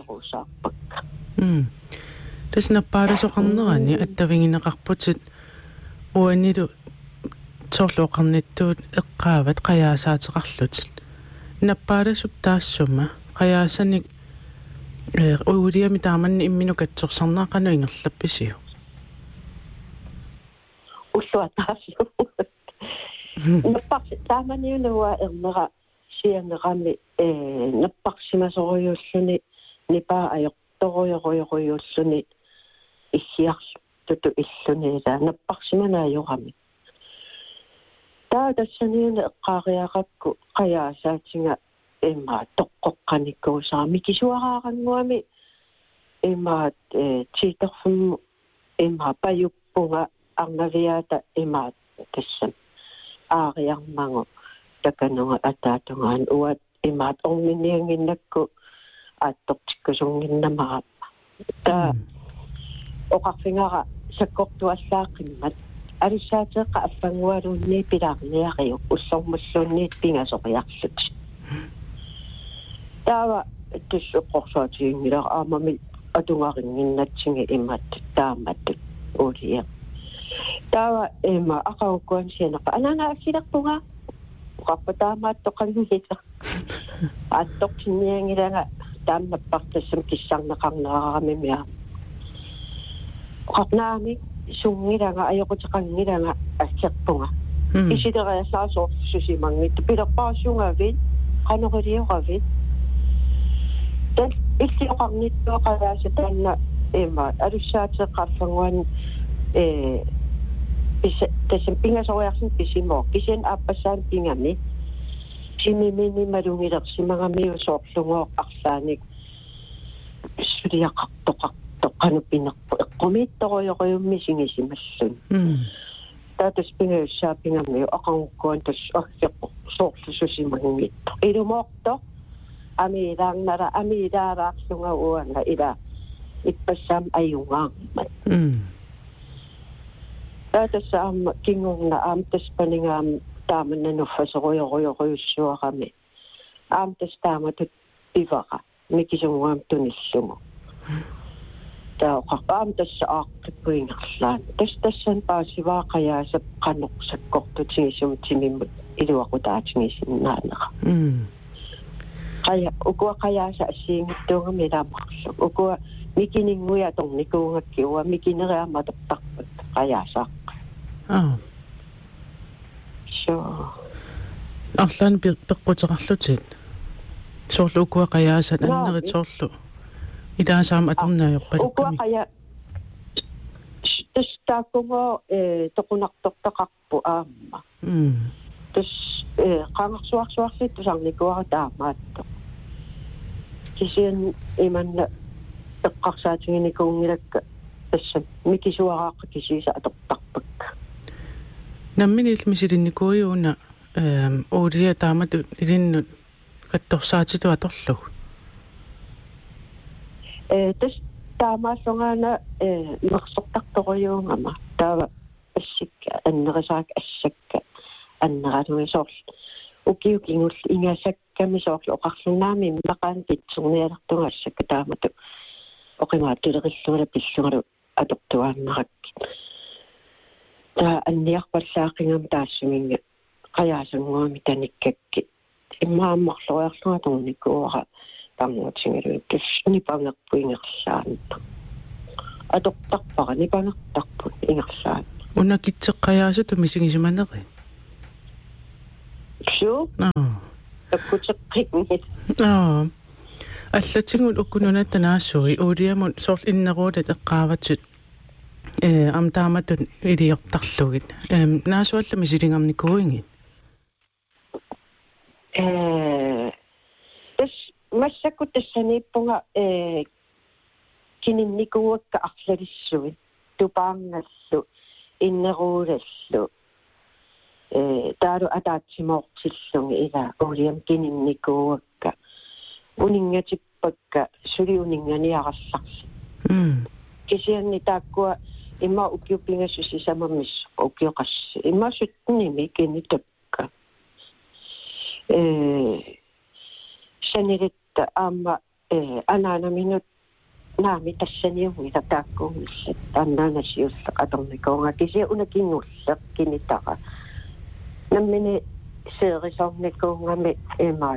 toqoyoruusaarpakka таснаппааласоқарнерани аттавингинеқарпутит уанилу сорлуоқарнитtuut эққаават қаяасаатеқарлутит наппааласуп таассума қаяасаник уулиами тааманни иммину катсорсарнаақану ингерлапписиу уллуатаассу наппарси тааманиунуа эрнера сианерами наппарсимасориуллуни нипаа аёрторуйоруйоруйуллуни иссиарлуту иллуни ила наппарсиманаажорами таасаниуна эққаариақакку қаяасаатинга имма тоққоққаниккуусарами кисуараарангуами имма титерфум имма паюппунга арнавиата имма тассан аариармангу таканунга атаатунгаан уат имаат орминиангиннакку ааттортиккусунгиннамара та оқарфингара саккортуаллааққиммат алуссаатеэққа аффангуалуунни пилаарниариу уллормуллуунниит пингасориарлут таава туссоққорсуатиингилар аамами атунгарингиннатсинги иммат тааматтут уулия таава эма ақаукуан сианеқа анана аккилерпунга уқарпатаамаат тоқангилита аттортинниангилага таамнаппартассам киссарнеқарнерарами миа оқарнаами сунгилага аёқутеқангилага аккерпунга исидериассаасоор сусимангит пилерпаасунгавит канорилиоравит тэн иллиоқарниттуоқалааса таанна эма алуссаатеққарфангуан тасем пингасориарсин писимо кисен аппассаан пингами симимини малунгилерсимагамиу соорлунгоо арлааник сулиақартоқартоқану пинерпу эққумиитторуйориумми сигисималлун таатас пингаюссаапингамиу ақангуккуан тас аггеққо соорлусусимагингитто илумоорто амилаарнала амилаараарсунга уанга ила иппассаам аюнгааммат таатасаам кингунгна аамтаспанингаам тааманнануффасоруйоруйоруйуссуарами аамтастааматут пивара микисунгуам туниллугу таақаам тасса ааққиппуингерлаан тассан паасиваақаяасап каноқсаккортутигисум тимиммут илуақутаатигисиннаанера қая укуа қаяаса ассиингиттуугами илаамарлу укуа микинингуя торникуунгаккиуа микинериаматортарпут қаяасааққа арлаан пеққутерарлутит соорлуукуа қаяасат аннерит соорлу идаасаама аторнааёрпалукками укуа қая тастаакумо тоқунартортақарпу аама тас қангерсуарсуарлит тусарникуара таамаатто кисиан иманна эққарсаатингиникуунгилакка тассан микисуарааққа кисииса атортарпакка намминил мисилинникуйууна оолия таамату илиннут катторсаатиту аторлуг тас таамааллунгаана мерсортарторюунгама таава ассикка аннерисаак ассакка аннералуисоорл укиукингул ингасакками соорлу оқарлунаами мақаан питсурниалертунга ассакка таамату оқимааттулериллугала пиллунгалу атортуааннеракки та анниарпаллаақингам таассуминга қаяасангуами таниккакки иммааммарлуиарлуга торникуара тангуутсингалу нипангерпуингерлаанта атортарпара нипангертарпут ингерлаан унакитсеққаяасуту мисигисиманери су аккутеққигнит аллатингут уккунунатта наассуи уулиамут соорл иннеруулат эққааватсут амтааматут илиортарлугит наасуалла мисилингамникууинги тас массакку тассаниппунга кининникууакка арлалиссуи тупаангаллу иннеруулаллу таалу атаатсимоортиллунги ила уулиам кининникууакка унингатиппакка сулиунинганиаралларси кисианни тааккуа имма укиуппингассуси самаммис укиоқасси имма суттними кинитакка санилитта аама Anana minut naami tassaniugi tataakkuungillat annaana siulleq atornikuunga kisia unakinnulleq kinitaqa nammini seerisornikuungami imaat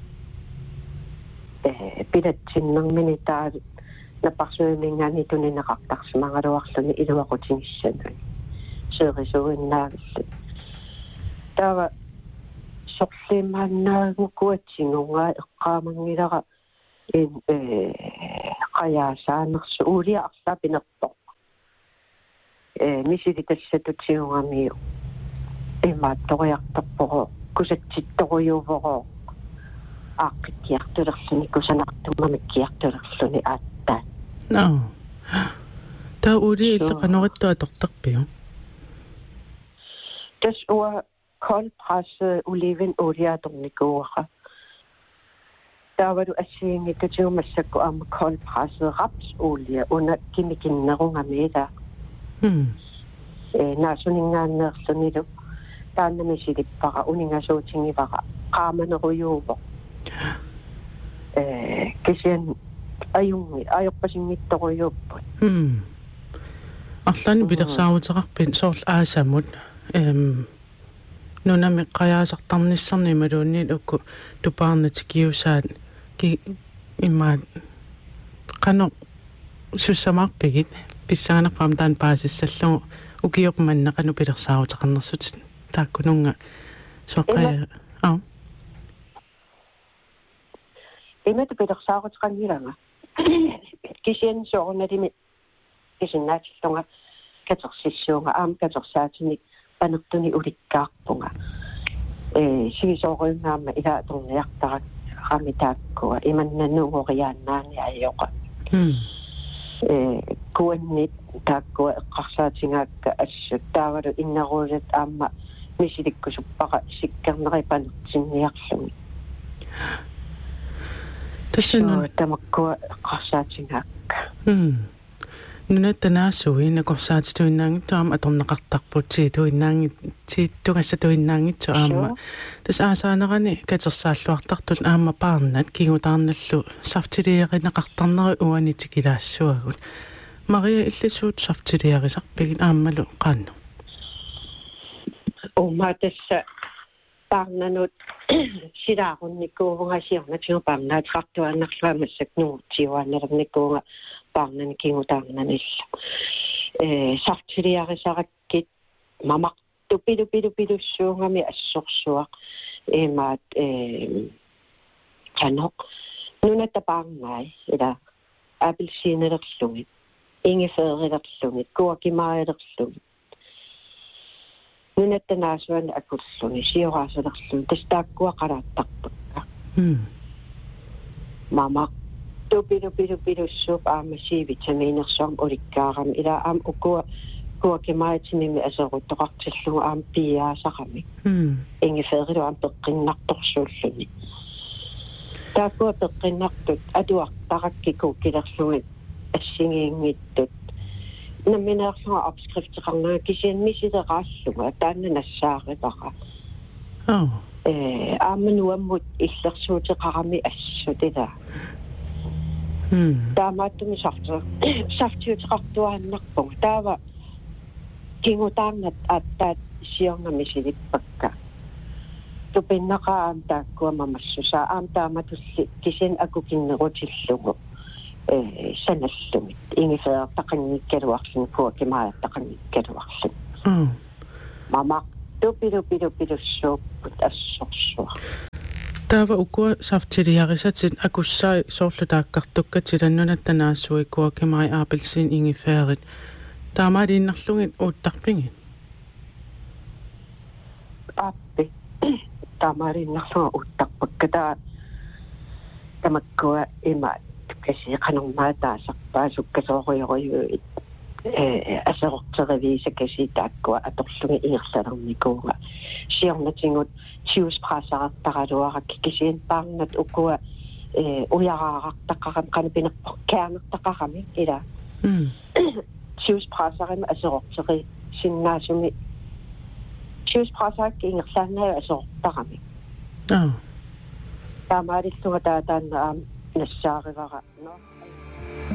pilatsinnermini taat naparsuimingani tuninaqartarsimangaluarluni iluaqutigissanui seerisuinnaavillut taava sorlimaannaagukuatsingunga eqqaamangilara qayaasaanersu uuliarsa pinertoq misilitassatutiungamiu imaattoriartarpoqo kusatsittorujuuvoqo aaqqikkiartulerluni kusanartummamikkiartulerluni aattaan no taa uuli illeqanorittu atortarpiu tas ua koldpresse oliven oliatornikuuqa taavalu assiingitutiumassakku aama koldpresse rapsolie una kimikinnerungamiita naasuningaanneerlunilu taannamisilippara uningasuutingivara qaamanerujuuvo kisian ajungi ajorpasingittorujupпут арлаани пилерсаарутеқарпин соорл аасамут нунами қаяасартарниссарни малуунниит укку тупаарнати киусаат ки иммаат қано суссамаарпигит писсаанерпаам таан паасиссаллугу укиорпманнеқану пилерсаарутеқарнерсут тааккунунга соққая имет пилерсаарутеқарнилага кисиан соорнатими кисиннаатиллунга катерсиссуунга аам катерсаатини панертуни уликкаарпунга сигисооруингаама илааторниартарак рамитааккуа иманнануугориааннаани аёқа куаннит тааккуа эққарсаатингаакка ассут таавалу иннеруулат аама мисиликкусуппаqa сиккернери панертинниарлуги тассанун тамаккуа эққарсаатингаакка нунаттанаасуи накорсаатитуиннаангитту аама аторнеқартарпут тиитуиннаангитсу аама тас аасаанерани катерсааллуартартут аама паарнат кигутаарналлу сафтилиеринеқартарнери уанитикилаассуагут мария иллисуут сафтилиерисарпигит аамалу qaannu уматасса паарнанут силаарунникуувнгасиорнатиу паарнаатеқартуаннарлуамассак нуутиуааннерникуунга паарнани кигутаарнанилла сартилиарисараккит мамақ тупилупилуссуунгами ассорсуақ имаат канок нуната паарнай ила апельсинелерлугит ингефеерилерлугит куакимаалерлугит нунаттанаасуан акуллуни сиораасалерлуни тастааккуақалааттарпакка мамақ тупилупилуссууп аамаси витаминерсуарм уликкаарами ила аам укуа куакимаатимими асеруттоқартиллугу аам пиаасақами ингефеерилу аам пеққиннарторсууллуни таакуа пеққиннартут атуартараккику килерлугит ассигиингиттут наминеерлуга опскрифтеқарнаа кисианмисилерааллуга таанна нассаарипара аамануаммут иллерсуутеқарами ассутила таамааттуми сафтиутеқартуааннарпуга таава кингутаарнат ааттаат сиорнами силиппакка тупиннақаам тааккуа мамассуса аам тааматулли кисиан акукиннерутиллугу саналлумит ингефеертақангиккалуарлун куакимааттақангиккалуарлун мама тупилупилуссууппут ассорсуа таава укуа сафтилиарисатит акуссаа соорлутааккартуккатиланнунаттанаассуи куакимаи аапелсин ингефеерит таамаалииннарлугит uuttарпиги аппи таамаалииннарлуга uuttарпакката тамаккуа имаат kasi kanungmaa taasarpaa sukkasooruyorujuit aserorterivisa kasi taakkua atorlugi ingerlalermikuuga siornatingut tiuspraasarartaraluarakki kisiin paarnat ukua ujaraarartaqaram qanupinerpo käänertaqarami ila tiuspraasarima aserorteri sinnaasumi tiuspraasaraki ingerlaannaayu aserortarami taamaalilluga taataanna nassaaривара no